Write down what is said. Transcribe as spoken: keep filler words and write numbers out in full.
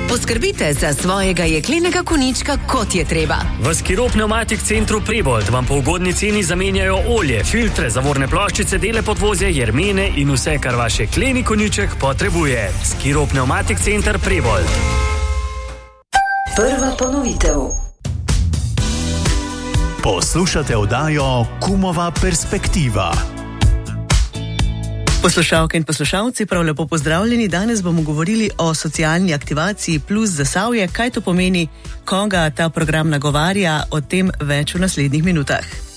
Poskrbite za svojega jeklenega konjička, kot je treba. V Skiro Pneumatik Centru Prebold vam po ugodni ceni zamenjajo olje, filtre, zavorne ploščice, dele podvozja, jermene in vse, kar vaš jekleni konjiček potrebuje. Skiro Pneumatik Center Prebold. Prva ponovitev. Poslušate oddajo Kumova perspektiva. Poslušalke in poslušalci, prav lepo pozdravljeni. Danes bomo govorili o socialni aktivaciji plus Zasavje. Kaj to pomeni, koga ta program nagovarja, o tem več v naslednjih minutah.